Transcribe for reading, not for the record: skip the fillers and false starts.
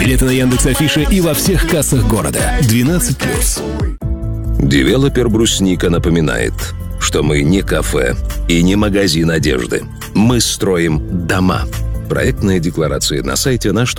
Билеты на Яндекс.Афише и во всех кассах города. 12+. Девелопер «Брусника» напоминает, что мы не кафе и не магазин одежды. Мы строим дома. Проектная декларация на сайте наш